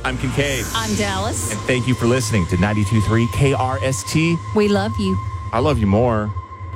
I'm Kincaid. I'm Dallas. And thank you for listening to 92.3 KRST. We love you. I love you more.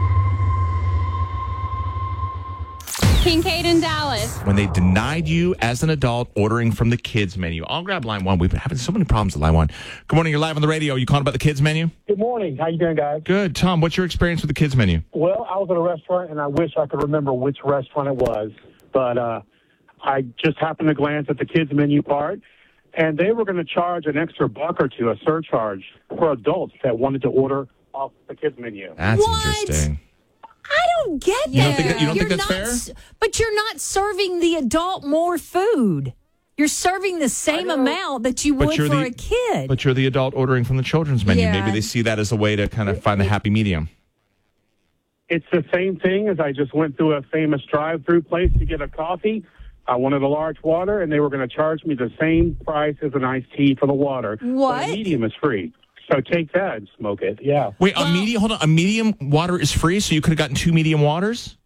Kincaid and Dallas. When they denied you as an adult ordering from the kids menu. I'll grab line one. We've been having so many problems with line one. Good morning. You're live on the radio. You calling about the kids menu? Good morning. How you doing, guys? Good. Tom, what's your experience with the kids menu? Well, I was at a restaurant, and I wish I could remember which restaurant it was. But I just happened to glance at the kids menu part, and they were going to charge an extra $1 or $2, a surcharge, for adults that wanted to order off the kids menu. That's What? interesting. I don't get that. You don't think that's fair? But you're not serving the adult more food. You're serving the same amount that you would for a kid. But you're the adult ordering from the children's menu. Yeah. Maybe they see that as a way to kind of find the happy medium. It's the same thing as I just went through a famous drive-through place to get a coffee. I wanted a large water, and they were going to charge me the same price as an iced tea for the water. What? But a medium is free. So take that and smoke it. Yeah. Wait, a medium water is free, so you could have gotten 2 medium waters?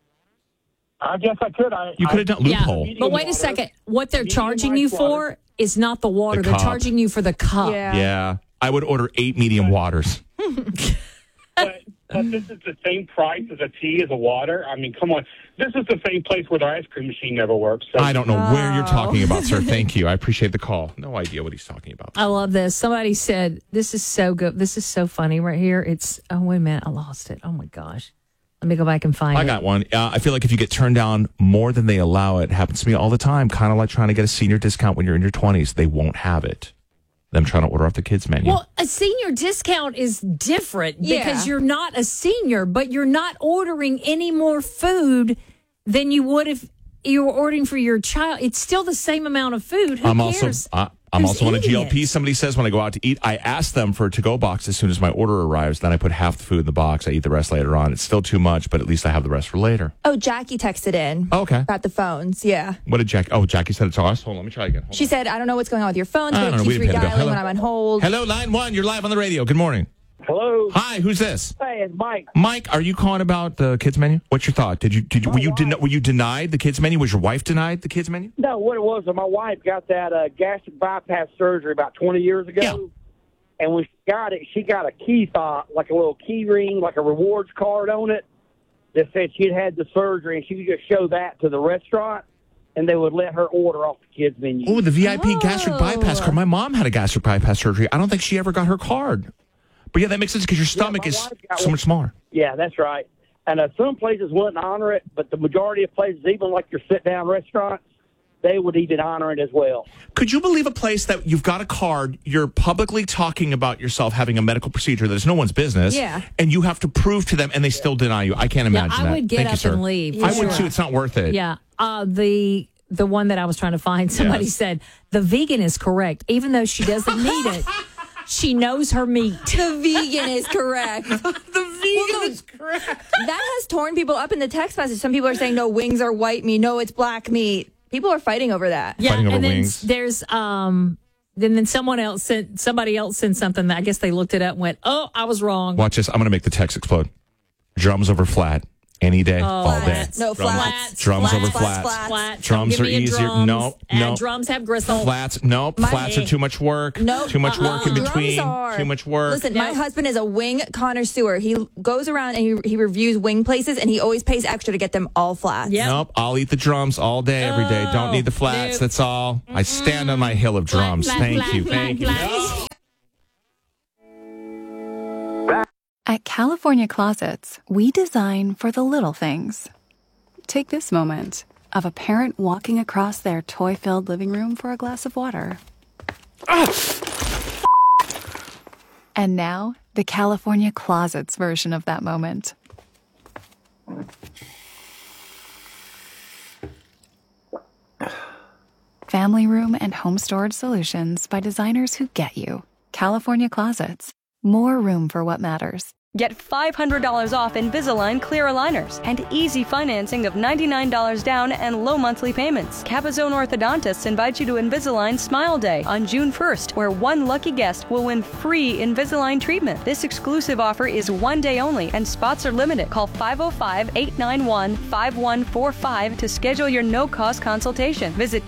I guess I could. You could have done loophole. Yeah, but wait a second. What they're medium charging you iced water. for is not the water. The They're cup. charging you for the cup. Yeah. I would order 8 medium waters. But this is the same price as a tea as a water. I mean, come on. This is the same place where the ice cream machine never works. So. I don't know where you're talking about, sir. Thank you. I appreciate the call. No idea what he's talking about. I love this. Somebody said, this is so good. This is so funny right here. It's, oh, wait a minute. I lost it. Oh, my gosh. Let me go back and find it. I got one. I feel like if you get turned down more than they allow, it happens to me all the time. Kind of like trying to get a senior discount when you're in your 20s. They won't have it. Them trying to order off the kids menu. Well, a senior discount is different because you're not a senior, but you're not ordering any more food than you would if you were ordering for your child. It's still the same amount of food. Who cares? I'm also on a eating GLP. it? Somebody says when I go out to eat, I ask them for a to-go box as soon as my order arrives. Then I put half the food in the box. I eat the rest later on. It's still too much, but at least I have the rest for later. Oh, Jackie texted in. Oh, okay. About the phones, yeah. What did Jackie? Oh, Jackie said it to us. Hold on, let me try again. Hold She on. said, I don't know what's going on with your phones, I but don't it know. We keeps didn't pay the bill. redialing when I'm on hold. Hello, line one. You're live on the radio. Good morning. Hello. Hi, who's this? Hey, it's Mike. Mike, are you calling about the kids menu? What's your thought? Were you denied the kids menu? Was your wife denied the kids menu? No, what it was, my wife got that gastric bypass surgery about 20 years ago. Yeah. And when she got it, she got a key fob, like a little key ring, like a rewards card on it that said she'd had the surgery, and she could just show that to the restaurant, and they would let her order off the kids' menu. Oh, the VIP gastric bypass card. My mom had a gastric bypass surgery. I don't think she ever got her card. But yeah, that makes sense because your stomach my is wife got so much smaller. Yeah, that's right. And some places wouldn't honor it, but the majority of places, even like your sit-down restaurants, they would even honor it as well. Could you believe a place that you've got a card, you're publicly talking about yourself having a medical procedure that is no one's business, and you have to prove to them, and they still deny you? I can't imagine that. I would get Thank up you, sir. and leave. I would too. It's not worth it. Yeah. The one that I was trying to find, somebody said, the vegan is correct, even though she doesn't need it. She knows her meat. The vegan is correct. The vegan is correct. That has torn people up in the text message. Some people are saying, no, wings are white meat. No, it's black meat. People are fighting over that. Yeah, Fighting over and then wings. there's then somebody else sent something that I guess they looked it up and went, oh, I was wrong. Watch this. I'm going to make the text explode. Drums over flat. Any day, all day. Flats. No, Flats. Drums over flats. flats. Flats. Drums Don't are give me a easier. drums. No. And drums have gristle. Flats, nope. Flats are too much work. Nope. Too much work in Drums between. are. Too much work. Listen, my husband is a wing connoisseur. He goes around and he reviews wing places, and he always pays extra to get them all flats. Yep. Nope. I'll eat the drums all day, every day. Don't need the flats. nope. That's all. I stand on my hill of drums. Flat, Thank flat, you. flat, Thank you. flat. At California Closets, we design for the little things. Take this moment of a parent walking across their toy-filled living room for a glass of water. And now, the California Closets version of that moment. Family room and home storage solutions by designers who get you. California Closets. More room for what matters. Get $500 off Invisalign clear aligners and easy financing of $99 down and low monthly payments. Capizone Orthodontists invite you to Invisalign Smile Day on June 1st, where one lucky guest will win free Invisalign treatment. This exclusive offer is one day only and spots are limited. Call 505-891-5145 to schedule your no-cost consultation. Visit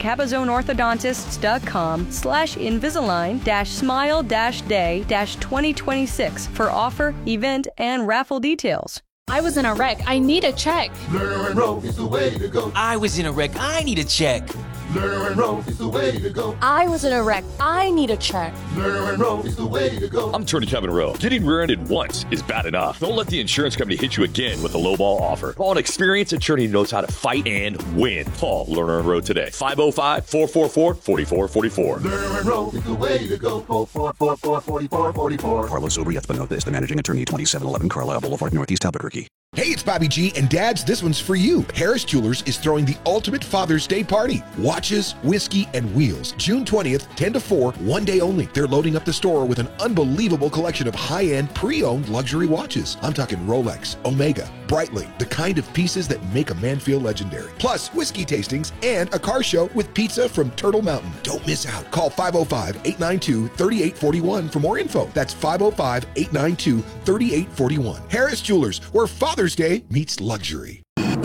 CapizoneOrthodontists.com/Invisalign-Smile-Day-2026 for offer, event, and raffle details. I was in a wreck. I need a check. Lerner and Rowe is the way to go. I was in a wreck. I need a check. Lerner and Rowe is the way to go. I was in a wreck. I need a check. Lerner and Rowe is the way to go. I'm Attorney Kevin Rowe. Getting rear-ended once is bad enough. Don't let the insurance company hit you again with a lowball offer. Call an experienced attorney who knows how to fight and win. Call Lerner and Rowe today. 505-444-4444. Lerner and Rowe is the way to go. 444-4444. Carlos Obriath is the managing attorney, 2711 Carlisle Boulevard, Northeast Albuquerque. Hey, it's Bobby G, and dads, this one's for you. Harris Jewelers is throwing the ultimate Father's Day party. Watches, whiskey, and wheels. June 20th, 10 to 4, one day only. They're loading up the store with an unbelievable collection of high-end, pre-owned luxury watches. I'm talking Rolex, Omega, Breitling, the kind of pieces that make a man feel legendary. Plus, whiskey tastings and a car show with pizza from Turtle Mountain. Don't miss out. Call 505-892-3841 for more info. That's 505-892-3841. Harris Jewelers, where Father's Day meets luxury.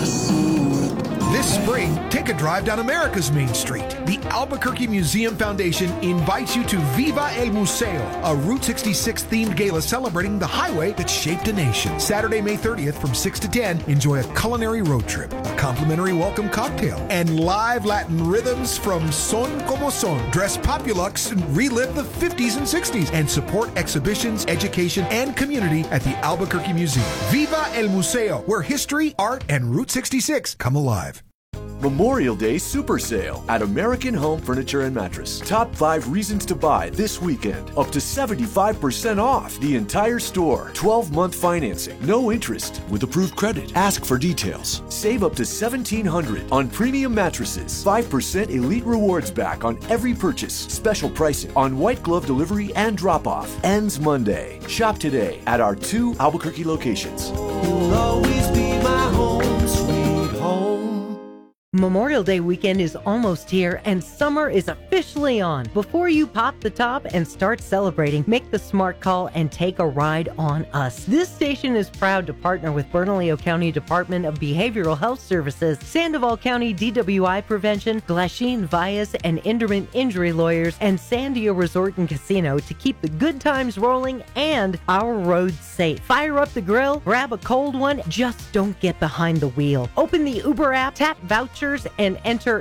This spring, take a drive down America's Main Street. The Albuquerque Museum Foundation invites you to Viva el Museo, a Route 66 themed gala celebrating the highway that shaped a nation. Saturday, May 30th from 6 to 10, enjoy a culinary road trip, a complimentary welcome cocktail, and live Latin rhythms from Son Como Son. Dress Populux and relive the 50s and 60s and support exhibitions, education, and community at the Albuquerque Museum. Viva el Museo, where history, art, and Route 66 come alive. Memorial Day Super Sale at American Home Furniture and Mattress. Top 5 reasons to buy this weekend. Up to 75% off the entire store. 12-month financing. No interest with approved credit. Ask for details. Save up to $1,700 on premium mattresses. 5% Elite Rewards back on every purchase. Special pricing on white glove delivery and drop-off. Ends Monday. Shop today at our 2 Albuquerque locations. You'll always be my home, sweet home. Memorial Day weekend is almost here and summer is officially on. Before you pop the top and start celebrating, make the smart call and take a ride on us. This station is proud to partner with Bernalillo County Department of Behavioral Health Services, Sandoval County DWI Prevention, Glasheen Vias and Inderman Injury Lawyers, and Sandia Resort and Casino to keep the good times rolling and our roads safe. Fire up the grill, grab a cold one, just don't get behind the wheel. Open the Uber app, tap voucher and enter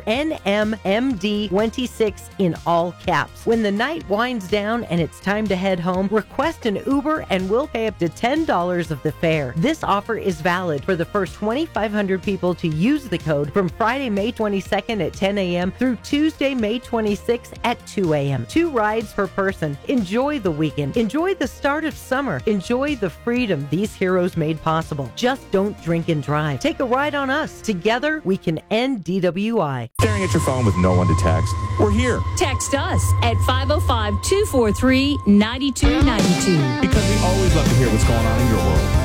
NMMD26 in all caps. When the night winds down and it's time to head home, request an Uber and we'll pay up to $10 of the fare. This offer is valid for the first 2,500 people to use the code from Friday, May 22nd at 10 a.m. through Tuesday, May 26th at 2 a.m. 2 rides per person. Enjoy the weekend. Enjoy the start of summer. Enjoy the freedom these heroes made possible. Just don't drink and drive. Take a ride on us. Together, we can end DWI. Staring at your phone with no one to text? We're here. Text us at 505-243-9292. Because we always love to hear what's going on in your world.